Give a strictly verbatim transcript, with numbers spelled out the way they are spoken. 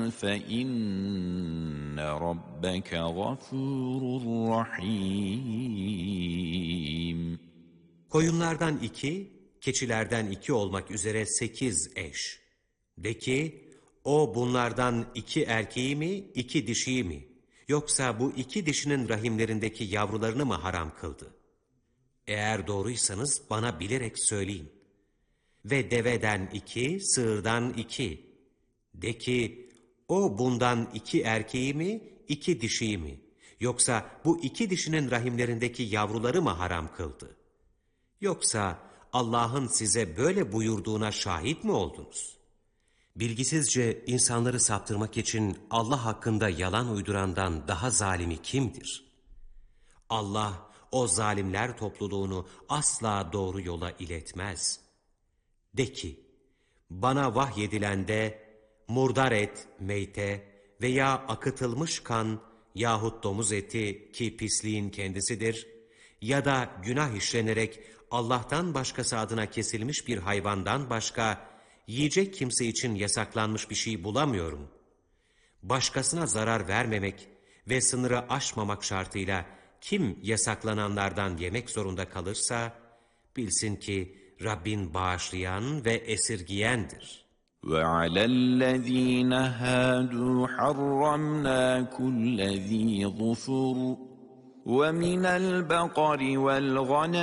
فَإِنَّ رَبَّكَ غَفُورٌ رَحِيمٌ. Koyunlardan iki, keçilerden iki olmak üzere sekiz eş. De ki, o bunlardan iki erkeği mi, iki dişiyi mi? Yoksa bu iki dişinin rahimlerindeki yavrularını mı haram kıldı? Eğer doğruysanız bana bilerek söyleyin. Ve deveden iki, sığırdan iki. De ki, o bundan iki erkeği mi, iki dişiyi mi? Yoksa bu iki dişinin rahimlerindeki yavruları mı haram kıldı? Yoksa Allah'ın size böyle buyurduğuna şahit mi oldunuz? Bilgisizce insanları saptırmak için Allah hakkında yalan uydurandan daha zalimi kimdir? Allah o zalimler topluluğunu asla doğru yola iletmez. De ki, bana vahyedilende murdar et, meyte veya akıtılmış kan yahut domuz eti ki pisliğin kendisidir ya da günah işlenerek Allah'tan başkası adına kesilmiş bir hayvandan başka yiyecek kimse için yasaklanmış bir şey bulamıyorum. Başkasına zarar vermemek ve sınırı aşmamak şartıyla kim yasaklananlardan yemek zorunda kalırsa bilsin ki Rabbin bağışlayan ve esirgiyendir. وَعَلَى الَّذ۪ينَ هَادُوا حَرَّمْنَا كُلَّ ذ۪ي ظُفُرٍ وَمِنَ الْبَقَرِ وَالْغَنَمِ